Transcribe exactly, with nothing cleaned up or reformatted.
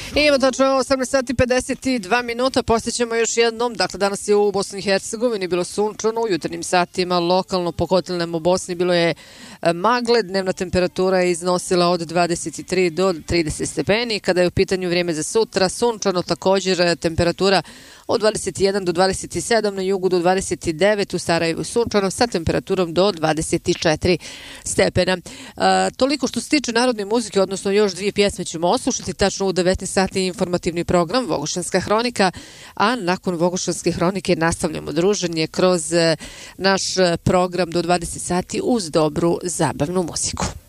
I evo točno osamnaest sati pedeset dva minuta, posjećamo još jednom, dakle danas je u Bosni i Hercegovini bilo sunčano, u jutarnjim satima lokalno po kotlima u Bosni bilo je magle, dnevna temperatura je iznosila od dvadeset tri do trideset stepeni, kada je u pitanju vrijeme za sutra, sunčano također temperatura od dvadeset jedan do dvadeset sedam, na jugu do dvadeset devet, u Sarajevu sunčano sa temperaturom do dvadeset četiri stepena. E, toliko što se tiče narodne muzike, odnosno još dvije pjesme ćemo oslušati, tačno u devetnaest sati informativni program Vogošćanska hronika, a nakon Vogošćanske hronike nastavljamo druženje kroz naš program do dvadeset sati uz dobru zabavnu muziku.